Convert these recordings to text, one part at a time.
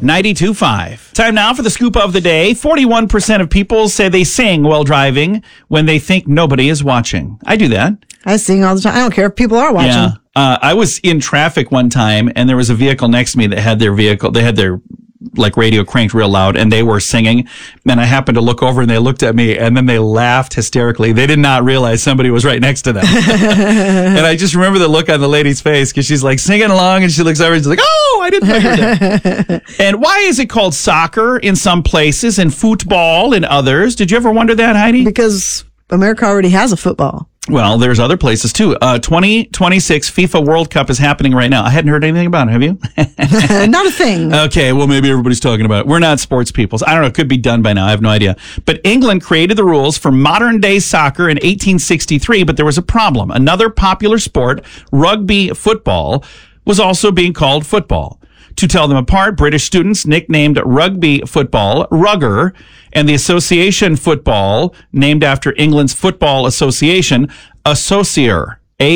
92.5. Time now for the scoop of the day. 41% of people say they sing while driving when they think nobody is watching. I do that. I sing all the time. I don't care if people are watching. Yeah. I was in traffic one time and there was a vehicle next to me that had their like radio cranked real loud and they were singing. And I happened to look over and they looked at me and then they laughed hysterically. They did not realize somebody was right next to them. And I just remember the look on the lady's face because she's like singing along and she looks over and she's like, oh, I didn't hear that. And why is it called soccer in some places and football in others? Did you ever wonder that, Heidi? Because America already has a football. Well, there's other places too. 2026 FIFA World Cup is happening right now. I hadn't heard anything about it. Have you? Not a thing. Okay, well, maybe everybody's talking about it. We're not sports people. I don't know. It could be done by now. I have no idea. But England created the rules for modern day soccer in 1863, but there was a problem. Another popular sport, rugby football, was also being called football. To tell them apart, British students nicknamed rugby football Rugger, and the association football, named after England's Football Association, Associer.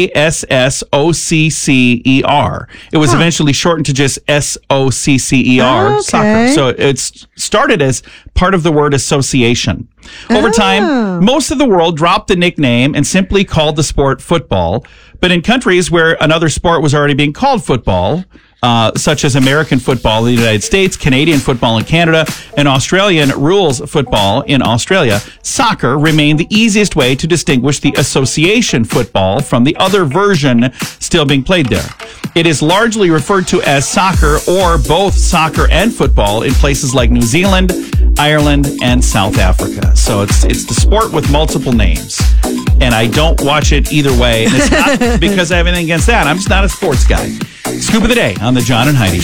ASSOCCER. It was eventually shortened to just SOCCER, soccer. So it started as part of the word association. Over time, most of the world dropped the nickname and simply called the sport football. But in countries where another sport was already being called football, such as American football in the United States, Canadian football in Canada, and Australian rules football in Australia, soccer remained the easiest way to distinguish the association football from the other version still being played there. It is largely referred to as soccer or both soccer and football in places like New Zealand, Ireland, and South Africa. So it's the sport with multiple names. And I don't watch it either way. And it's not because I have anything against that. I'm just not a sports guy. Scoop of the day on the John and Heidi Show.